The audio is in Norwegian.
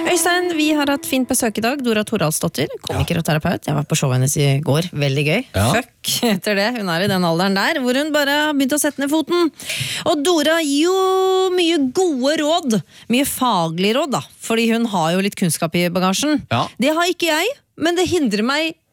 Øystein, vi har hatt fint besøk i dag. Dora Toralsdottir, komiker og terapeut. Jeg var på showet hennes i går, veldig gøy. Fuck etter det, hun i den alderen der, hvor hun bare har begynt å sette ned foten. Og Dora gir jo mye gode råd, mye faglige råd da, fordi hun har jo litt kunnskap i bagasjen. Det har ikke jeg, men det hindrer meg